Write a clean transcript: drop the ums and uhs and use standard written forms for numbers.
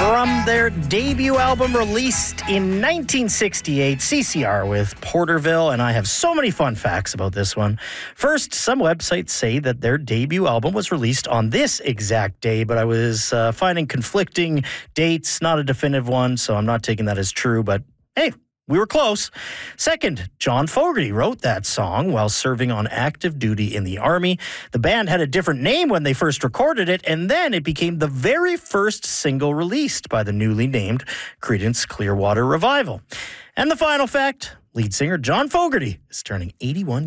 From their debut album released in 1968, CCR with Porterville, and I have so many fun facts about this one. First, some websites say that their debut album was released on this exact day, but I was finding conflicting dates, not a definitive one, so I'm not taking that as true, but hey, we were close. Second, John Fogerty wrote that song while serving on active duty in the Army. The band had a different name when they first recorded it, and then it became the very first single released by the newly named Creedence Clearwater Revival. And the final fact, lead singer John Fogerty is turning 81